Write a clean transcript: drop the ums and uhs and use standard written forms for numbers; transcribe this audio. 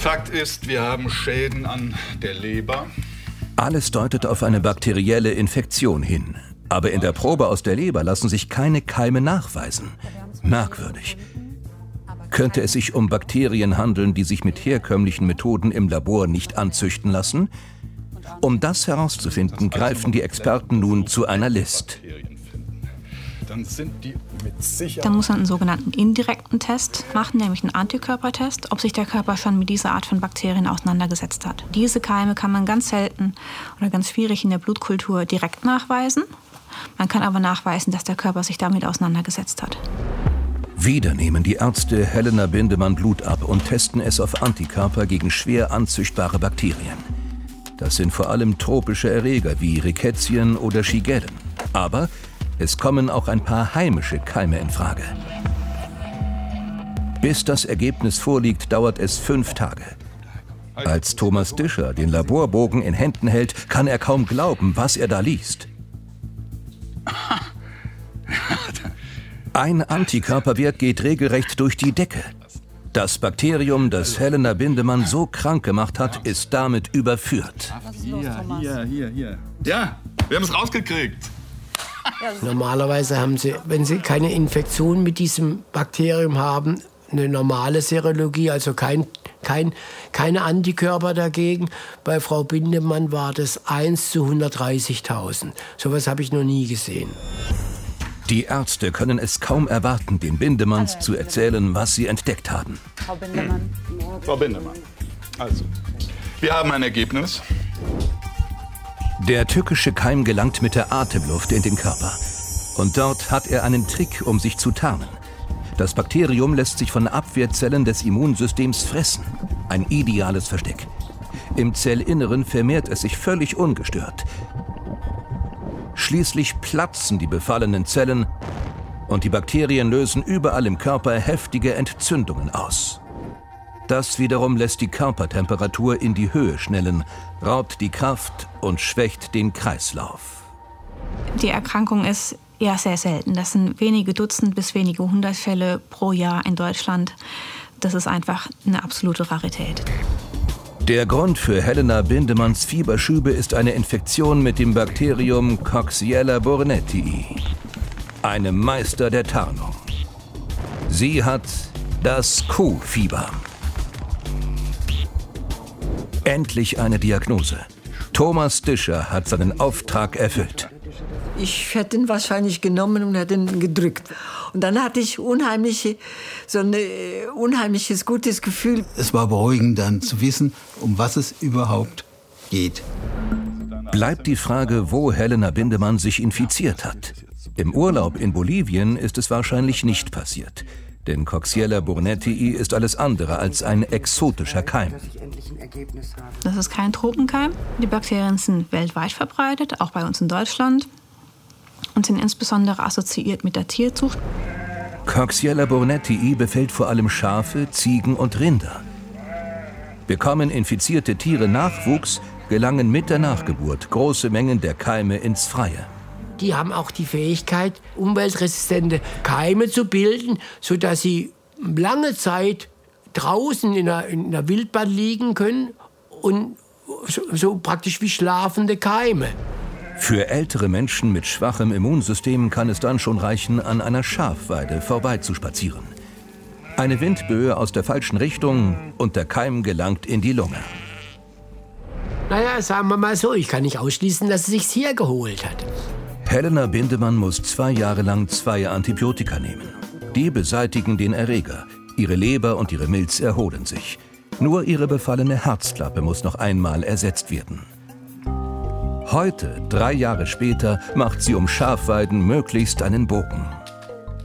Fakt ist, wir haben Schäden an der Leber. Alles deutet auf eine bakterielle Infektion hin. Aber in der Probe aus der Leber lassen sich keine Keime nachweisen. Merkwürdig. Könnte es sich um Bakterien handeln, die sich mit herkömmlichen Methoden im Labor nicht anzüchten lassen? Um das herauszufinden, greifen die Experten nun zu einer List. Dann muss man einen sogenannten indirekten Test machen, nämlich einen Antikörpertest, ob sich der Körper schon mit dieser Art von Bakterien auseinandergesetzt hat. Diese Keime kann man ganz selten oder ganz schwierig in der Blutkultur direkt nachweisen. Man kann aber nachweisen, dass der Körper sich damit auseinandergesetzt hat. Wieder nehmen die Ärzte Helena Bindemann Blut ab und testen es auf Antikörper gegen schwer anzüchtbare Bakterien. Das sind vor allem tropische Erreger wie Rickettsia oder Shigellen. Aber es kommen auch ein paar heimische Keime in Frage. Bis das Ergebnis vorliegt, dauert es 5 Tage. Als Thomas Discher den Laborbogen in Händen hält, kann er kaum glauben, was er da liest. Ein Antikörperwert geht regelrecht durch die Decke. Das Bakterium, das Helena Bindemann so krank gemacht hat, ist damit überführt. Hier. Ja, wir haben es rausgekriegt. Normalerweise haben Sie, wenn Sie keine Infektion mit diesem Bakterium haben, eine normale Serologie, also keine Antikörper dagegen. Bei Frau Bindemann war das 1 zu 130.000. Sowas habe ich noch nie gesehen. Die Ärzte können es kaum erwarten, den Bindemanns zu erzählen, was sie entdeckt haben. Frau Bindemann. Frau Bindemann. Also, wir haben ein Ergebnis. Der tückische Keim gelangt mit der Atemluft in den Körper. Und dort hat er einen Trick, um sich zu tarnen. Das Bakterium lässt sich von Abwehrzellen des Immunsystems fressen. Ein ideales Versteck. Im Zellinneren vermehrt es sich völlig ungestört. Schließlich platzen die befallenen Zellen und die Bakterien lösen überall im Körper heftige Entzündungen aus. Das wiederum lässt die Körpertemperatur in die Höhe schnellen, raubt die Kraft und schwächt den Kreislauf. Die Erkrankung ist eher sehr selten. Das sind wenige Dutzend bis wenige 100 Fälle pro Jahr in Deutschland. Das ist einfach eine absolute Rarität. Der Grund für Helena Bindemanns Fieberschübe ist eine Infektion mit dem Bakterium Coxiella burnetii, einem Meister der Tarnung. Sie hat das Kuhfieber. Endlich eine Diagnose. Thomas Discher hat seinen Auftrag erfüllt. Ich hätte ihn wahrscheinlich genommen und hätte ihn gedrückt. Und dann hatte ich so ein unheimliches, gutes Gefühl. Es war beruhigend dann zu wissen, um was es überhaupt geht. Bleibt die Frage, wo Helena Bindemann sich infiziert hat. Im Urlaub in Bolivien ist es wahrscheinlich nicht passiert. Denn Coxiella burnetii ist alles andere als ein exotischer Keim. Das ist kein Tropenkeim. Die Bakterien sind weltweit verbreitet, auch bei uns in Deutschland. Und sind insbesondere assoziiert mit der Tierzucht. Coxiella burnetii befällt vor allem Schafe, Ziegen und Rinder. Bekommen infizierte Tiere Nachwuchs, gelangen mit der Nachgeburt große Mengen der Keime ins Freie. Die haben auch die Fähigkeit, umweltresistente Keime zu bilden, sodass sie lange Zeit draußen in der Wildbahn liegen können und so praktisch wie schlafende Keime. Für ältere Menschen mit schwachem Immunsystem kann es dann schon reichen, an einer Schafweide vorbeizuspazieren. Eine Windböe aus der falschen Richtung und der Keim gelangt in die Lunge. Naja, sagen wir mal so, ich kann nicht ausschließen, dass sie sich's hier geholt hat. Helena Bindemann muss 2 Jahre lang 2 Antibiotika nehmen. Die beseitigen den Erreger. Ihre Leber und ihre Milz erholen sich. Nur ihre befallene Herzklappe muss noch einmal ersetzt werden. Heute, 3 Jahre später, macht sie um Schafweiden möglichst einen Bogen.